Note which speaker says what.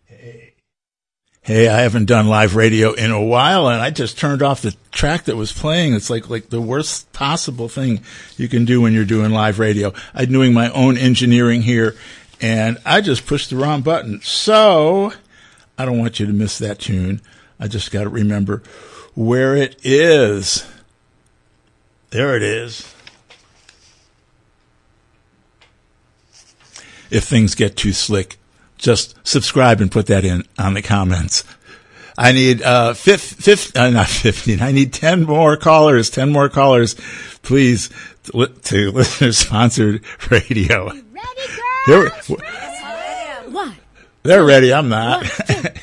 Speaker 1: Hey, I haven't done live radio in a while, and I just turned off the track that was playing. It's like the worst possible thing you can do when you're doing live radio. I'm doing my own engineering here, and I just pushed the wrong button. So I don't want you to miss that tune. I just got to remember where it is. There it is. If things get too slick, just subscribe and put that in on the comments. I need not 15. I need 10 more callers. 10 more callers, please, to listener-sponsored radio.
Speaker 2: Ready, girls?
Speaker 1: What? They're ready. I'm not.